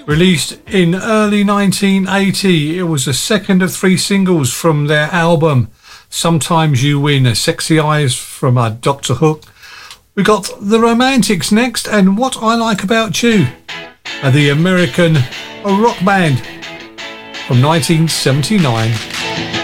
Released in early 1980, it was the second of 3 singles from their album Sometimes You Win, Sexy Eyes from Dr. Hook. We got The Romantics next, and What I Like About You, the American rock band from 1979.